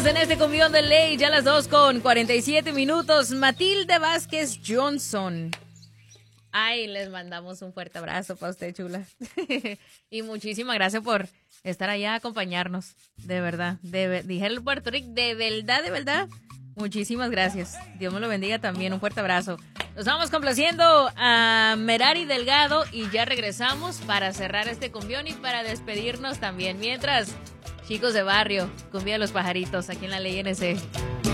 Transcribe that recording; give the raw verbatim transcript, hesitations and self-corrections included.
Seguimos en este cumbión de ley, ya las dos con cuarenta y siete minutos. Matilde Vázquez Johnson. Ay, les mandamos un fuerte abrazo para usted, chula. Y muchísimas gracias por estar allá a acompañarnos. De verdad, de, dije el Puerto Rico, de verdad, de verdad. Muchísimas gracias. Dios me lo bendiga también. Un fuerte abrazo. Nos vamos complaciendo a Merari Delgado y ya regresamos para cerrar este cumbión y para despedirnos también. Mientras, chicos de barrio, cumbia de los pajaritos aquí en la Ley N C.